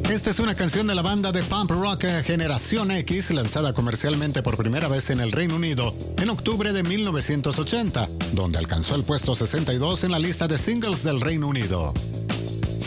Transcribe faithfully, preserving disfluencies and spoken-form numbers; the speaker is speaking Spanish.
Esta es una canción de la banda de punk rock Generación X, lanzada comercialmente por primera vez en el Reino Unido en octubre de mil novecientos ochenta, donde alcanzó el puesto sesenta y dos en la lista de singles del Reino Unido.